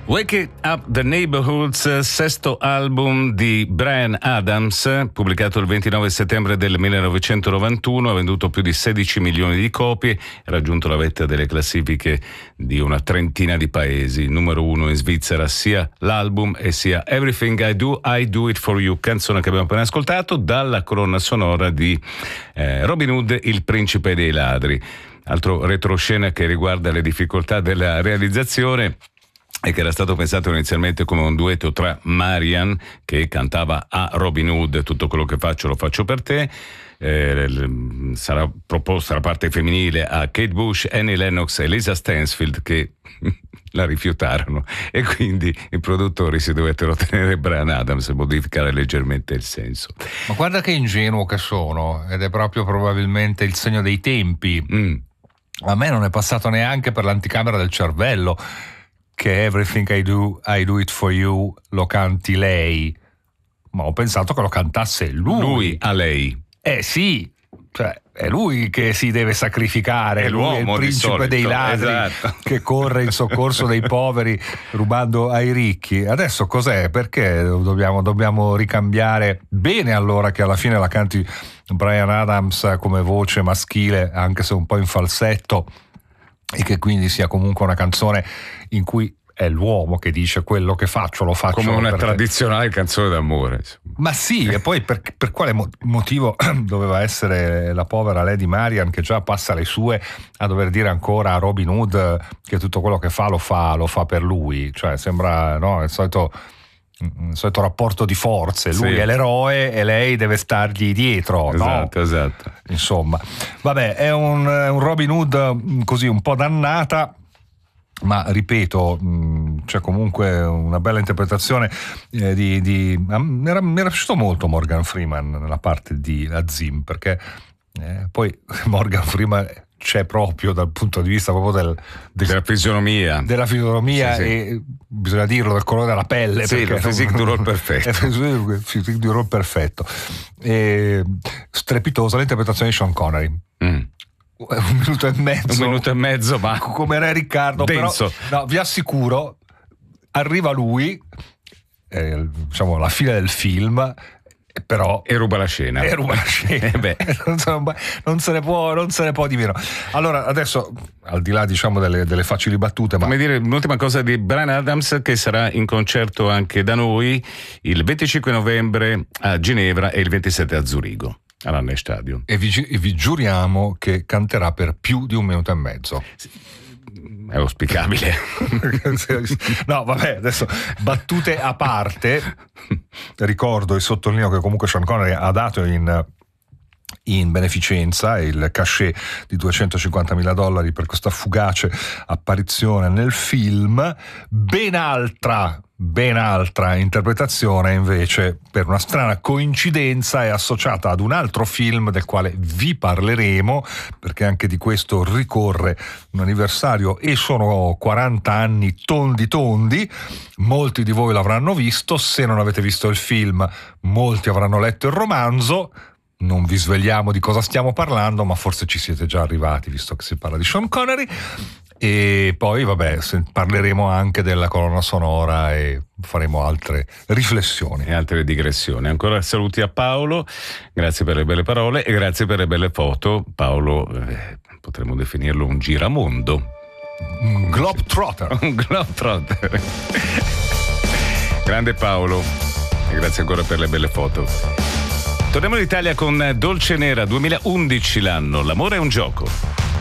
Wake It Up the Neighborhoods, sesto album di Bryan Adams, pubblicato il 29 settembre del 1991, ha venduto più di 16 milioni di copie, ha raggiunto la vetta delle classifiche di una trentina di paesi, numero 1 in Svizzera sia l'album e sia Everything I Do It For You, canzone che abbiamo appena ascoltato dalla colonna sonora di Robin Hood, il principe dei ladri. Altro retroscena che riguarda le difficoltà della realizzazione e che era stato pensato inizialmente come un duetto tra Marian, che cantava a Robin Hood tutto quello che faccio lo faccio per te, sarà proposta la parte femminile a Kate Bush, Annie Lennox e Lisa Stansfield, che la rifiutarono e quindi i produttori si dovettero tenere Bryan Adams e modificare leggermente il senso. Ma guarda che ingenuo che sono, ed è proprio probabilmente il segno dei tempi. A me non è passato neanche per l'anticamera del cervello che Everything I Do It For You lo canti lei, ma ho pensato che lo cantasse lui a lei. Sì, cioè è lui che si deve sacrificare, è lui è il principe dei ladri, esatto, che corre in soccorso dei poveri rubando ai ricchi. Adesso cos'è? Perché dobbiamo ricambiare? Bene allora che alla fine la canti Bryan Adams come voce maschile, anche se un po' in falsetto, e che quindi sia comunque una canzone in cui è l'uomo che dice quello che faccio lo faccio come una per tradizionale canzone d'amore, insomma. Ma sì, e poi per quale motivo doveva essere la povera Lady Marian, che già passa le sue, a dover dire ancora a Robin Hood che tutto quello che fa lo fa per lui? Cioè sembra, no, il solito rapporto di forze, lui è l'eroe e lei deve stargli dietro, esatto, no? Esatto. Insomma, vabbè, è un Robin Hood così un po' dannata, ma ripeto, c'è comunque una bella interpretazione mi era piaciuto molto Morgan Freeman nella parte di Azim, perché poi Morgan Freeman c'è proprio dal punto di vista proprio della fisionomia, sì. E bisogna dirlo, del colore della pelle, sì, il physique du rôle perfetto, il physique du rôle perfetto, e strepitosa l'interpretazione di Sean Connery. Un minuto e mezzo, ma come Re Riccardo, denso. Però no, vi assicuro, arriva lui, diciamo alla fine del film, però e ruba la scena. Non se ne può di meno. Allora adesso, al di là diciamo delle facili battute, come dire, l'ultima cosa di Bryan Adams, che sarà in concerto anche da noi il 25 novembre a Ginevra e il 27 a Zurigo all'Anne Stadium, e vi giuriamo che canterà per più di un minuto e mezzo. È auspicabile. No, vabbè, adesso battute a parte, ricordo e sottolineo che comunque Sean Connery ha dato in beneficenza il cachet di $250.000 per questa fugace apparizione nel film. Ben altra interpretazione invece, per una strana coincidenza, è associata ad un altro film del quale vi parleremo, perché anche di questo ricorre un anniversario e sono 40 anni tondi. Molti di voi l'avranno visto, se non avete visto il film molti avranno letto il romanzo. Non vi svegliamo di cosa stiamo parlando, ma forse ci siete già arrivati, visto che si parla di Sean Connery. E poi vabbè, parleremo anche della colonna sonora e faremo altre riflessioni e altre digressioni. Ancora saluti a Paolo, grazie per le belle parole e grazie per le belle foto. Paolo, potremmo definirlo un giramondo, un globetrotter. Un globetrotter. Grande Paolo, e grazie ancora per le belle foto. Torniamo in Italia con Dolce Nera, 2011 l'anno, l'amore è un gioco.